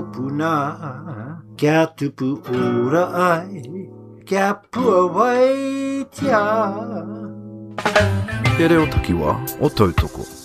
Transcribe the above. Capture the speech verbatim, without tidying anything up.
푸 나 갸투푸 오라이 갸푸어 와이티아 エレオタキはおっといとこ